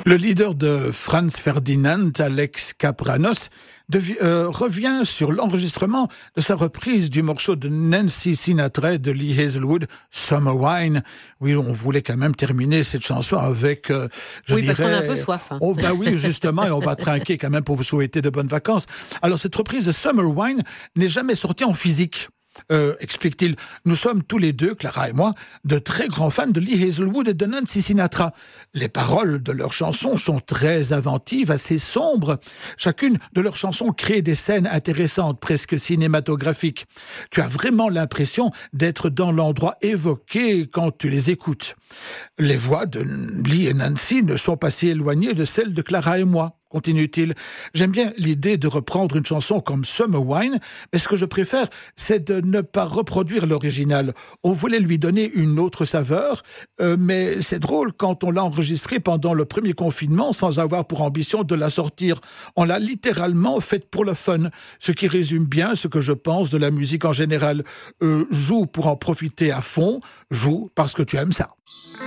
Le leader de Franz Ferdinand, Alex Kapranos, revient sur l'enregistrement de sa reprise du morceau de Nancy Sinatra de Lee Hazelwood, Summer Wine. Oui, on voulait quand même terminer cette chanson avec, parce qu'on a un peu soif. Oh bah oui, justement, et on va trinquer quand même pour vous souhaiter de bonnes vacances. Alors cette reprise de Summer Wine n'est jamais sortie en physique. Explique-t-il, nous sommes tous les deux, Clara et moi, de très grands fans de Lee Hazelwood et de Nancy Sinatra. Les paroles de leurs chansons sont très inventives, assez sombres. Chacune de leurs chansons crée des scènes intéressantes, presque cinématographiques. Tu as vraiment l'impression d'être dans l'endroit évoqué quand tu les écoutes. Les voix de Lee et Nancy ne sont pas si éloignées de celles de Clara et moi. Continue-t-il. J'aime bien l'idée de reprendre une chanson comme Summer Wine, mais ce que je préfère, c'est de ne pas reproduire l'original. On voulait lui donner une autre saveur, mais c'est drôle quand on l'a enregistrée pendant le premier confinement sans avoir pour ambition de la sortir. On l'a littéralement faite pour le fun, ce qui résume bien ce que je pense de la musique en général. Joue pour en profiter à fond, joue parce que tu aimes ça.